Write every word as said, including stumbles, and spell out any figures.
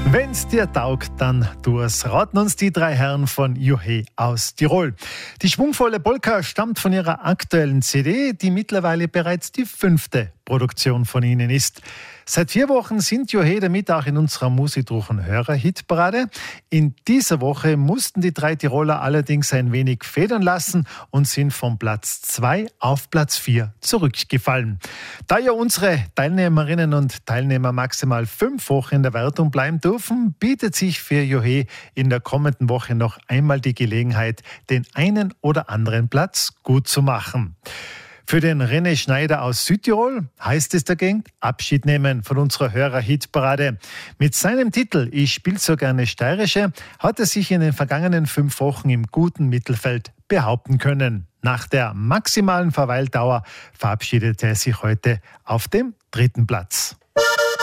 Wenn's dir taugt, dann tu es, raten uns die drei Herren von Juhé aus Tirol. Die schwungvolle Polka stammt von ihrer aktuellen C D, die mittlerweile bereits die fünfte Produktion von ihnen ist. Seit vier Wochen sind Juhé damit auch in unserer Musikdruchen Hörer-Hitparade. In dieser Woche mussten die drei Tiroler allerdings ein wenig federn lassen und sind von Platz zwei auf Platz vier zurückgefallen. Da ja unsere Teilnehmerinnen und Teilnehmer maximal fünf Wochen in der Wertung bleiben dürfen, bietet sich für Juhé in der kommenden Woche noch einmal die Gelegenheit, den einen oder anderen Platz gut zu machen. Für den René Schneider aus Südtirol heißt es dagegen Abschied nehmen von unserer Hörer-Hitparade. Mit seinem Titel Ich spiel so gerne Steirische hat er sich in den vergangenen fünf Wochen im guten Mittelfeld behaupten können. Nach der maximalen Verweildauer verabschiedete er sich heute auf dem dritten Platz.